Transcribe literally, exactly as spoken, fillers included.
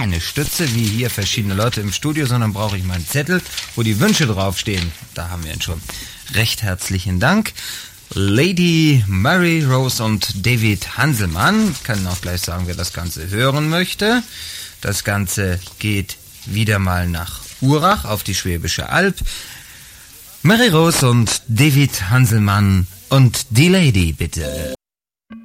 eine Stütze, wie hier verschiedene Leute im Studio, sondern brauche ich meinen Zettel, wo die Wünsche draufstehen. Da haben wir ihn schon. Recht herzlichen Dank. Lady Mary Rose und David Hanselmann. Ich kann auch gleich sagen, wer das Ganze hören möchte. Das Ganze geht wieder mal nach Urach auf die Schwäbische Alb. Mary Rose und David Hanselmann und die Lady, bitte.